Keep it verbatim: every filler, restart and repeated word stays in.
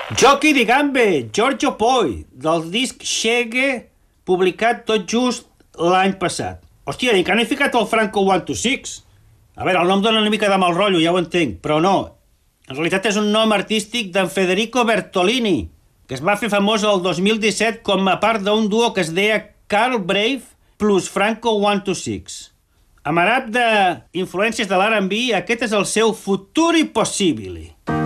Jockey di Gambe, Giorgio Poi, del disc Shege, publicat tot just l'any passat. Hòstia, i que han ficat el Franco one two six. A veure, el nom dona una mica de mal rotllo, ja ho entenc, però no. En realitat és un nom artístic d'en Federico Bertolini, que es va fer famós el dos mil disset com a part d'un duo que es deia Carl Brave plus Franco one two six. Amarat d'influències de l'R and B, aquest és el seu Futuri Possibili.